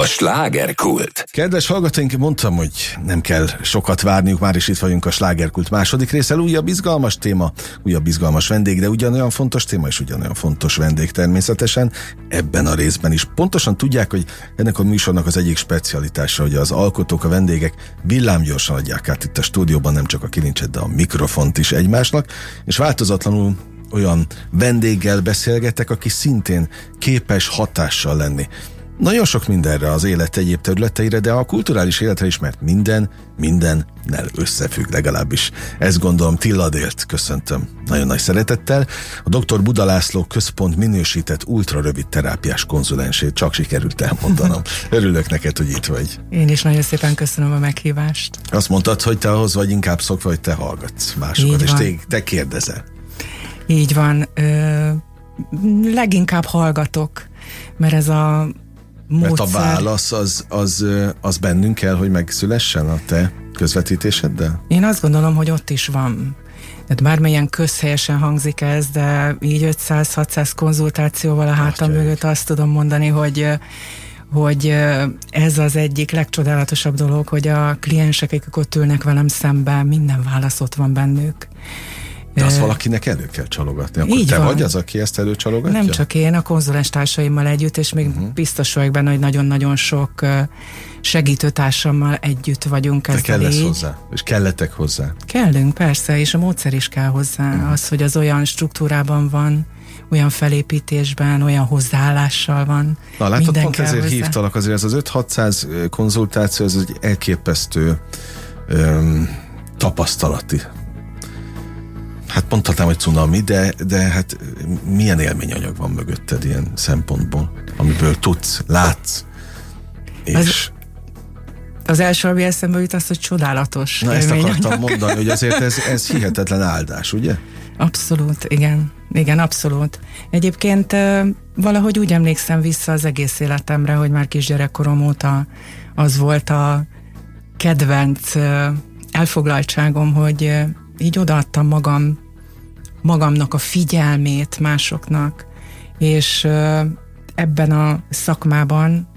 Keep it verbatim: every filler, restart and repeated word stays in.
slágerkult. Kedves hallgatóink, mondtam, hogy nem kell sokat várniuk, már is itt vagyunk a slágerkult második részsel. Újabb izgalmas téma, újabb izgalmas vendég, de ugyanolyan fontos téma és ugyanolyan fontos vendég természetesen ebben a részben is. Pontosan tudják, hogy ennek a műsornak az egyik specialitása, hogy az alkotók, a vendégek villámgyorsan adják át itt a stúdióban nem csak a kilincset, de a mikrofont is egymásnak, és változatlanul olyan vendéggel beszélgetek, aki szintén képes hatással lenni nagyon sok mindenre, az élet egyéb területeire, de a kulturális életre is, mert minden, mindennel összefügg, legalábbis ezt gondolom. Tilladélt köszöntöm nagyon nagy szeretettel, a doktor Buda László Központ minősített ultrarövid terápiás konzulensét, csak sikerült elmondanom. Örülök neked, hogy itt vagy. Én is nagyon szépen köszönöm a meghívást. Azt mondtad, hogy te ahhoz vagy inkább szokva, hogy te hallgatsz másokat, és te, te kérdezel. Így van. Ö, leginkább hallgatok, mert ez a módszer... Mert a válasz az, az, az bennünk kell, hogy megszülessen a te közvetítéseddel? Én azt gondolom, hogy ott is van. Tehát bármilyen közhelyesen hangzik ez, de így ötszáz-hatszáz konzultációval a hátam mögött azt tudom mondani, hogy hogy ez az egyik legcsodálatosabb dolog, hogy a kliensek, akik ott ülnek velem szemben, minden válasz ott van bennük. De azt valakinek elő kell csalogatni. Akkor így te van. vagy az, aki ezt előcsalogatja? Nem csak én, a konzulens társaimmal együtt, és még uh-huh. biztos vagyok benne, hogy nagyon-nagyon sok segítőtársammal együtt vagyunk. Te kellesz hozzá, és kelletek hozzá. Kellünk, persze, és a módszer is kell hozzá. Uh-huh. Az, hogy az olyan struktúrában van, olyan felépítésben, olyan hozzáállással van. Na látod, pont ezért hozzá. Hívtalak, azért ez az öt-hatszáz konzultáció, ez egy elképesztő öm, tapasztalati. Hát mondhatnám, hogy cunami, de, de hát milyen élményanyag van mögötted ilyen szempontból, amiből tudsz, látsz, és... Az, az első, ami eszembe jut, az, hogy csodálatos Na élményanyag. ezt akartam mondani, hogy azért ez, ez hihetetlen áldás, ugye? Abszolút, igen. Igen, abszolút. Egyébként valahogy úgy emlékszem vissza az egész életemre, hogy már kisgyerekkorom óta az volt a kedvenc elfoglaltságom, hogy így odaadtam magam, magamnak a figyelmét másoknak, és ebben a szakmában